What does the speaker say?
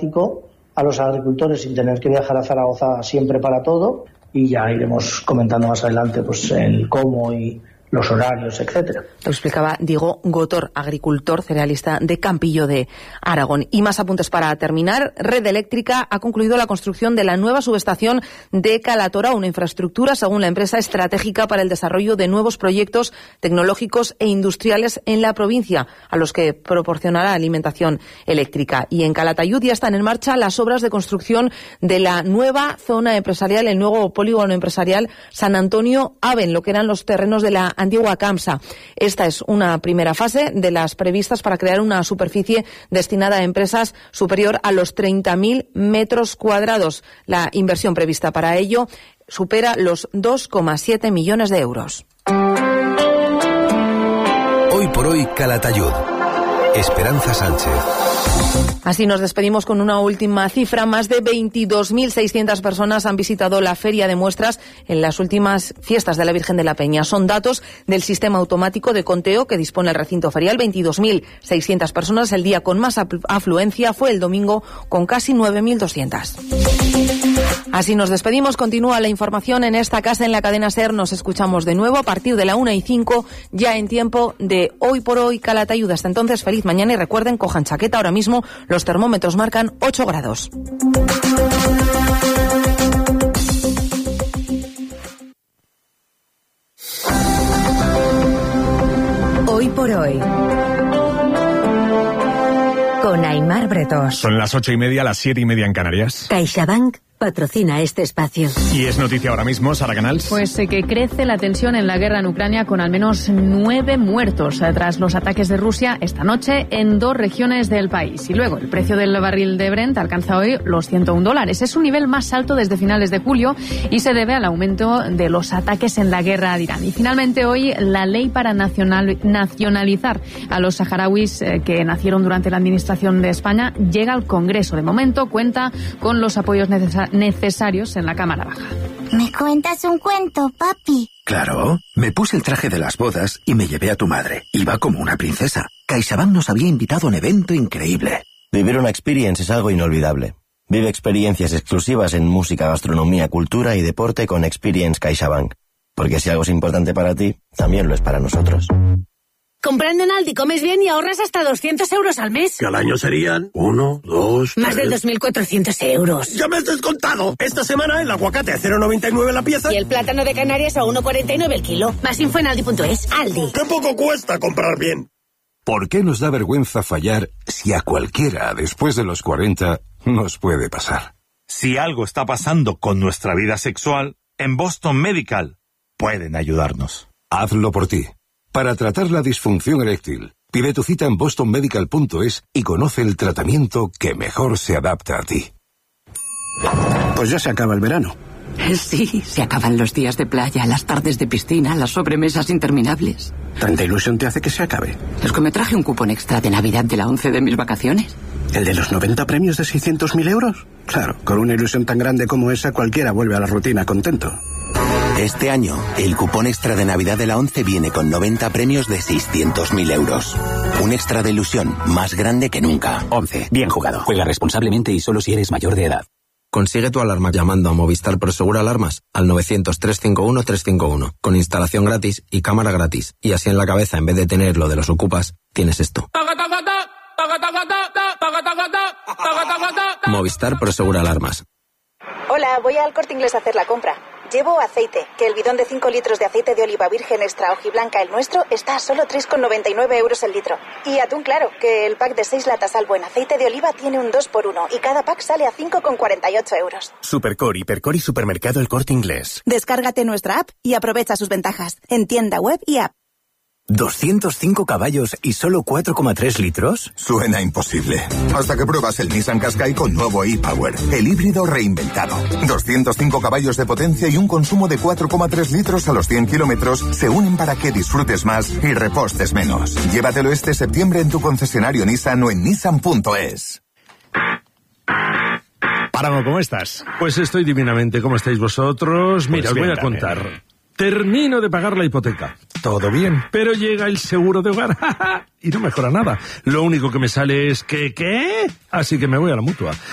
práctico a los agricultores sin tener que viajar a Zaragoza siempre para todo, y ya iremos comentando más adelante pues el cómo y los horarios, etcétera. Lo explicaba Diego Gotor, agricultor cerealista de Campillo de Aragón. Y más apuntes para terminar. Red Eléctrica ha concluido la construcción de la nueva subestación de Calatora, una infraestructura, según la empresa, estratégica para el desarrollo de nuevos proyectos tecnológicos e industriales en la provincia, a los que proporcionará alimentación eléctrica. Y en Calatayud ya están en marcha las obras de construcción de la nueva zona empresarial, el nuevo polígono empresarial San Antonio Aven, lo que eran los terrenos de la antigua Camsa. Esta es una primera fase de las previstas para crear una superficie destinada a empresas superior a los 30.000 metros cuadrados. La inversión prevista para ello supera los 2,7 millones de euros. Hoy por hoy, Calatayud. Esperanza Sánchez. Así nos despedimos con una última cifra. Más de 22.600 personas han visitado la Feria de Muestras en las últimas fiestas de la Virgen de la Peña. Son datos del sistema automático de conteo que dispone el recinto ferial. 22.600 personas. El día con más afluencia fue el domingo, con casi 9.200. Así nos despedimos. Continúa la información en esta casa, en la cadena SER. Nos escuchamos de nuevo a partir de la 1:05, ya en tiempo de Hoy por Hoy Calatayud. Hasta entonces, feliz mañana y recuerden, cojan chaqueta. Ahora mismo los termómetros marcan 8 grados. Hoy por Hoy, con Aimar Bretos. Son las 8:30, las 7:30 en Canarias. CaixaBank patrocina este espacio. Y es noticia ahora mismo, Sara Canals. Pues que crece la tensión en la guerra en Ucrania, con al menos 9 muertos tras los ataques de Rusia esta noche en 2 regiones del país. Y luego el precio del barril de Brent alcanza hoy los $101. Es su nivel más alto desde finales de julio y se debe al aumento de los ataques en la guerra de Irán. Y finalmente hoy la ley para nacionalizar a los saharauis que nacieron durante la administración de España llega al Congreso. De momento cuenta con los apoyos necesarios en la Cámara Baja. ¿Me cuentas un cuento, papi? Claro, me puse el traje de las bodas y me llevé a tu madre. Iba como una princesa. CaixaBank nos había invitado a un evento increíble. Vivir una experience es algo inolvidable. Vive experiencias exclusivas en música, gastronomía, cultura y deporte con Experience CaixaBank. Porque si algo es importante para ti, también lo es para nosotros. Comprando en Aldi comes bien y ahorras hasta 200 euros al mes. Que al año serían 1, 2, 3... Más de 2.400 euros. ¡Ya me has descontado! Esta semana el aguacate a 0,99 la pieza. Y el plátano de Canarias a 1,49 el kilo. Más info en Aldi.es. Aldi. ¡Qué poco cuesta comprar bien! ¿Por qué nos da vergüenza fallar si a cualquiera después de los 40 nos puede pasar? Si algo está pasando con nuestra vida sexual, en Boston Medical pueden ayudarnos. Hazlo por ti. Para tratar la disfunción eréctil, pide tu cita en bostonmedical.es y conoce el tratamiento que mejor se adapta a ti. Pues ya se acaba el verano. Sí, se acaban los días de playa, las tardes de piscina, las sobremesas interminables. ¿Tanta ilusión te hace que se acabe? Es que me traje un cupón extra de Navidad de la 11 de mis vacaciones. ¿El de los 90 premios de 600.000 euros? Claro, con una ilusión tan grande como esa, cualquiera vuelve a la rutina contento. Este año, el cupón extra de Navidad de la 11 viene con 90 premios de 600.000 euros. Un extra de ilusión más grande que nunca. 11. Bien jugado. Juega responsablemente y solo si eres mayor de edad. Consigue tu alarma llamando a Movistar Prosegur Alarmas al 900-351-351, con instalación gratis y cámara gratis. Y así en la cabeza, en vez de tener lo de los ocupas, tienes esto. Movistar Prosegur Alarmas. Hola, voy al Corte Inglés a hacer la compra. Llevo aceite, que el bidón de 5 litros de aceite de oliva virgen extra hojiblanca, el nuestro, está a solo 3,99 euros el litro. Y atún claro, que el pack de 6 latas al buen aceite de oliva tiene un 2x1 y cada pack sale a 5,48 euros. Supercore, Hipercore y Supermercado El Corte Inglés. Descárgate nuestra app y aprovecha sus ventajas en tienda web y app. ¿205 caballos y solo 4,3 litros? Suena imposible. Hasta que pruebas el Nissan Qashqai con nuevo e-Power, el híbrido reinventado. 205 caballos de potencia y un consumo de 4,3 litros a los 100 kilómetros se unen para que disfrutes más y repostes menos. Llévatelo este septiembre en tu concesionario Nissan o en nissan.es. Páramo, ¿cómo estás? Pues estoy divinamente. ¿Cómo estáis vosotros? Mira, os voy a contar. Termino de pagar la hipoteca. Todo bien, pero llega el seguro de hogar y no mejora nada. Lo único que me sale es que, ¿qué? Así que me voy a la Mutua.